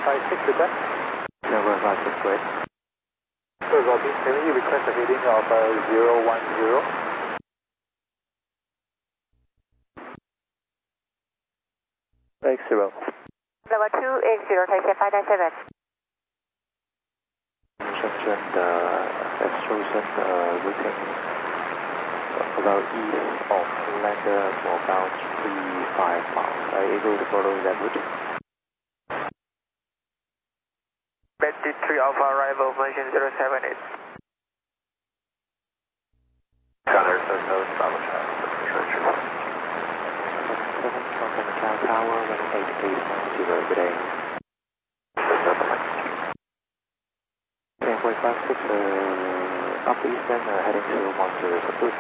0.56 to that. 0.56, great. So Robbie, can you request a heading of 010? X0. Level 280, taxi 5-7. Shenzhen, Extrusion routing about east of Lander for about 35 miles. Are you able to follow that route? Betty 3 Alpha arrival, version 078. Gunner, so Bravo Charlie. From the Macau Tower, 18810 good day. 10.56 up eastern, heading to 10 Kaput.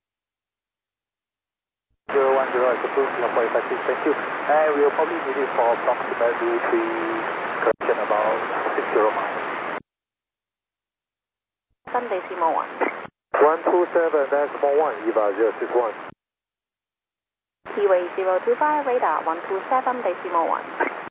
010 is approved, 0.56, thank you. And we'll probably need it for approximately 3 correction about 60 miles. 3.1. 127, that's small 1, EVA 061. T-Way 025, radar 127.1.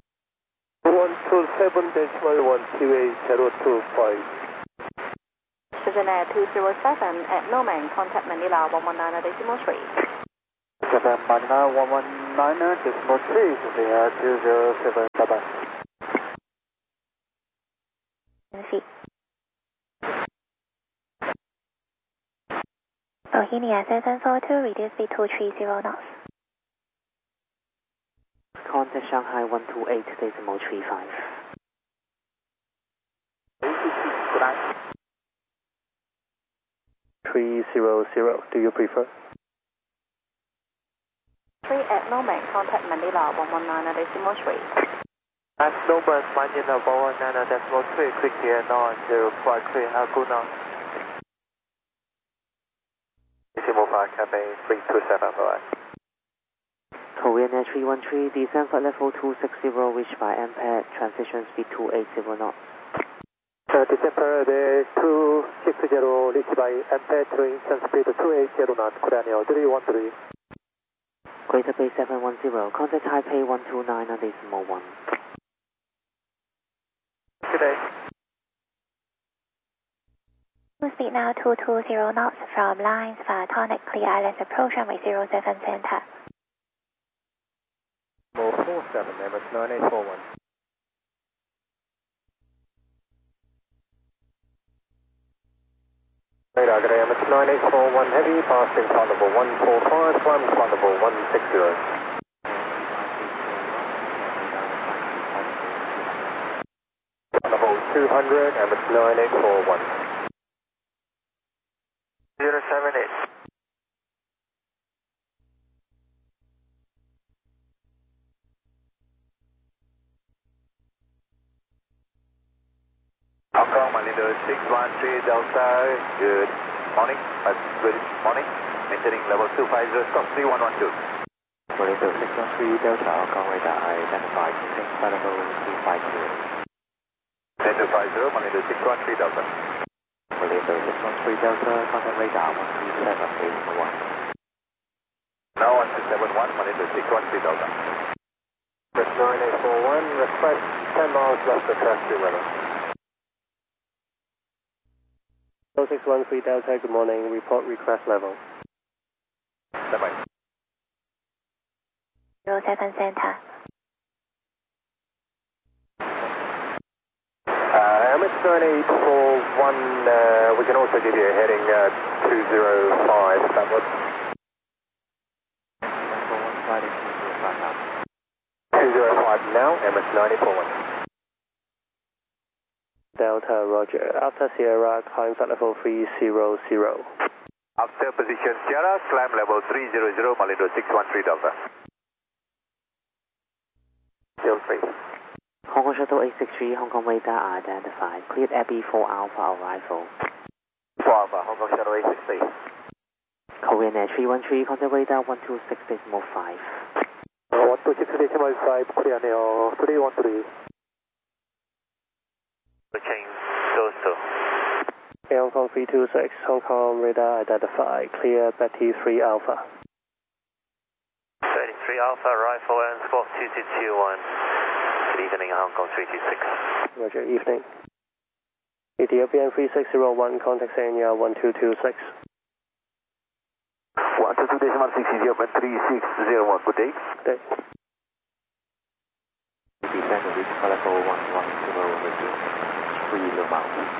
127.1, T-Way 025. Citizen Air 207 at Noman, contact Manila 119.3. Japan Manila 119.3, Citizen Air 207, bye-bye. Bohemia 742, reduce speed to 30 knots. Contact Shanghai 128.35. 300, do you prefer? 3 at Noman, contact Manila 119.3. At Noman, Manila 119.3, quick here now, 053, good now. Mobile Cafe 327, bye-bye. Korean Air 313, descent flight level 260, reached by Ampere, transition speed 280 knots. December 260, reached by Ampere, transition speed 280 knots, Korean Air 313. Greater Bay 710, contact Taipei 129.1. Good day. Speed now 220 knots from lines Tonic Clear Islands approach runway 07 center. 47, Emirates 9841. Radar, good day, Emirates 9841 heavy, passing Thunderball 145, climb Thunderball 160. Thunderball 200, Emirates 9841. 078. Hong Kong, Manila 613 Delta, good morning, good morning, maintaining level 250, stop 3112. Manila 613 Delta, Hong Kong radar identified, contains flight level 250. 250, Manila 613 Delta. Manila 613 Delta, contact radar 127.81. Now 1271, Manila 613 Delta. Press 9841, request 10 miles left of taxi runner. 0613 Delta, good morning, report request level. Bye-bye. 07 center. Emirates 9841, we can also give you a heading 205, that was. 205 now, Emirates 9841. Delta, roger. After Sierra, climb flight level 300. After position Sierra, climb level 300, Malindo 613 Delta. Feel free. Hong Kong Shuttle 863, Hong Kong radar identified. Cleared Abbey 4 Alpha arrival. 4 Alpha, Hong Kong Shuttle 863. Korean Air 313, contact radar 126.5. 126.5, Korean Air 313. Change, so. Air Hong Kong 326, Hong Kong radar identified. Clear Betty 3 Alpha. 33 Alpha, arrival and squawk 2221. Good evening, Hong Kong 326. Roger, evening. Ethiopian 3601, contact Sanya 1226. 122.160.3601, good day. Day. Descend to reach level 110 with 3 low miles.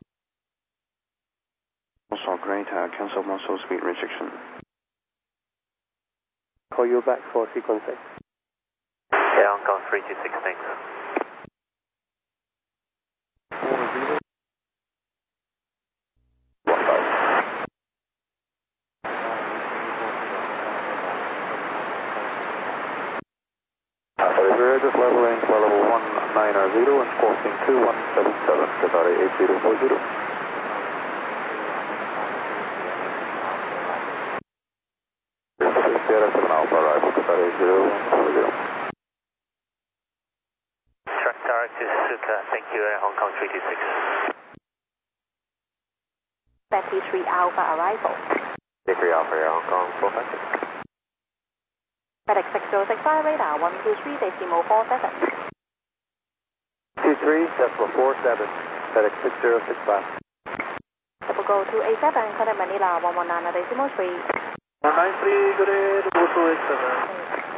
Also great, cancel muscle speed restriction. Call you back for sequencing. Yeah, Hong Kong 326, thanks. Just level range for level 190 and crossing 2177, Qatari 8040. Sierra 7 Alpha arrival, Qatari 8040. Track direct to Suzuka, thank you, Hong Kong 326. Betty 3 Alpha arrival. Bakery Alpha, Hong Kong 456. FedEx 6065 radar 123.47. 23.47, FedEx 6065. Double go 287, contact Manila 119.3. 193, good day, 2287.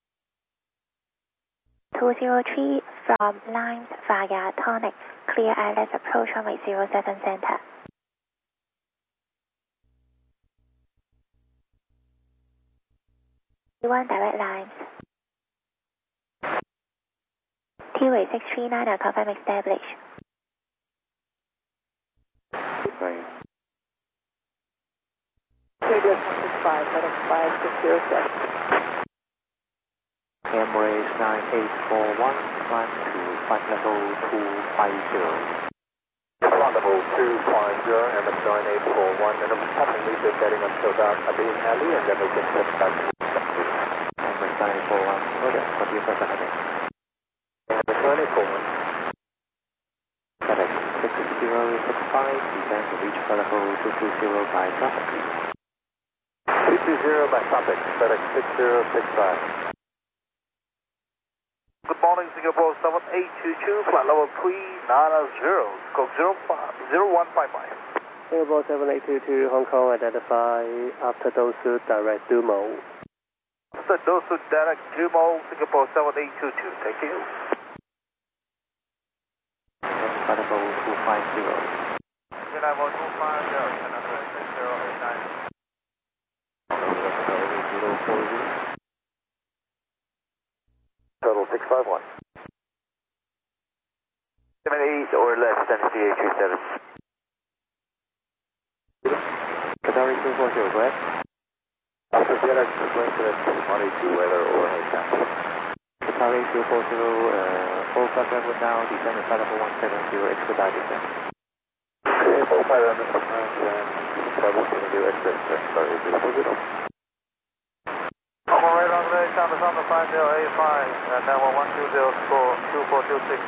203 from lines via Tonic, clear ILS approach runway 07 center. One direct lines. T-way 639 confirm established. Right. KBS 165, FedEx 5607. Emirates 9841, climb to flight level 250. Level 250, MS 9841, and I'm having we've been getting until about Abin Alley, and then we can set back to Emirates 9841, order, what do you prefer heading? MS 941. FedEx 6065, descend to reach flight level 220 by traffic. 220 by topic, FedEx 6065. Good morning, Singapore 7822, flight level 390, scope 0155. Singapore 7822, Hong Kong identify after Dosu direct Dumo. After Dosu direct Jumo, Singapore 7822, thank you. Flight level 250. Level 250, Canada 6089. Total 651. 78 or less than CA37. Qatari 240, go ahead. After Sierra, going to that 182 weather or high chance. Qatari 240, all flight level now, descend to flight level 170, expedite descent. Okay, full flight on this one, and travel to the exit, sorry, 8040. Operate on the China Southern 5085, and now 120 score 2426.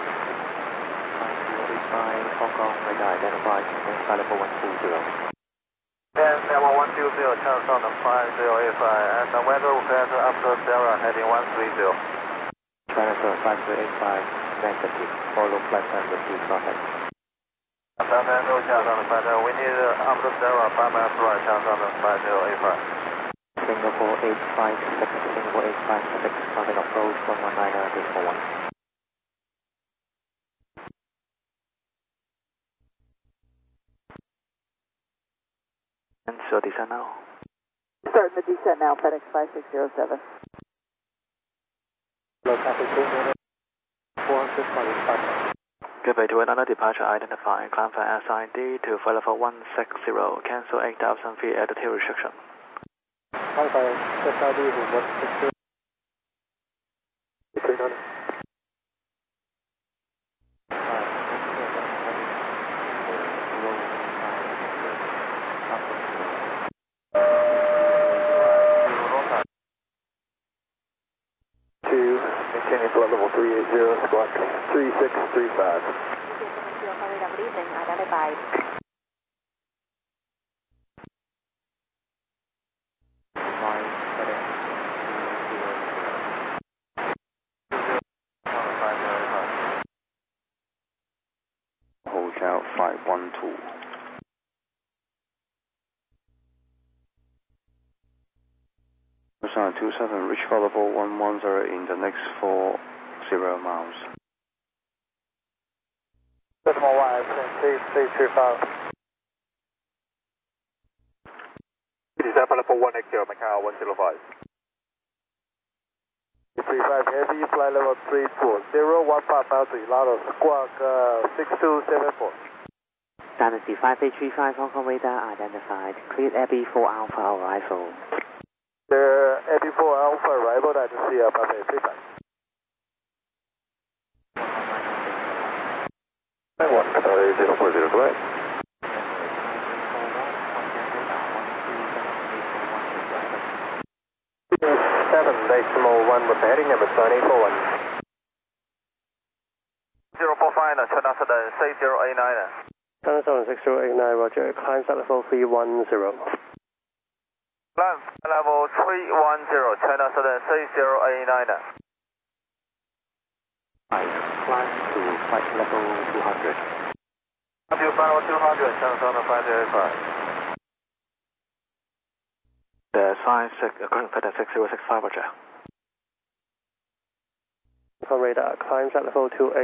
5085, Hong Kong, radar identified, flight level 120. And now 120, China Southern 5085, and the weather forecast after Sierra heading 130. China Southern 5385, negative, follow flight plan with due traffic. China Southern 50, we need after Sierra 5 miles right, China Southern 5085. Singapore 856, Singapore 856, traffic approach 119.41. And so descend now. Starting the descent now, FedEx 5607. Low traffic 445. Good way to another departure identifying, climb for SID to flight level 160, cancel 8,000 feet altitude restriction. Alpha, SID is 160. Maintaining flight level 380, squawk 3635. Good evening, identified. Macau 512. Persona 27, reach level 110 in the next 40 miles. Decimal Y, C35. Descend for 180, Macau 105. 35 heavy, flight level 340, 15 miles to Ilados, squawk 6274. Dynasty 5835, Hong Kong radar identified. Cleared Abbey 4 Alpha arrival. The Abbey 4 Alpha arrival, Dynasty 5835. 1040, correct. 7.1 with the heading number 2841. 045, China Southern 6089. China Southern 6089, roger. Climb flight level 310. Climb level 310, China Southern 6089. Climb to flight level 200. Climb to flight level 200, China Southern 5885. The sign 6065, roger. Hong Kong radar, climb flight level 28.